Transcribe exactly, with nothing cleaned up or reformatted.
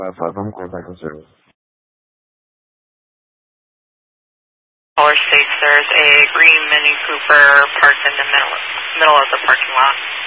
five five, I'm going back on service. Caller states there's a green Mini Cooper parked in the middle, middle of the parking lot.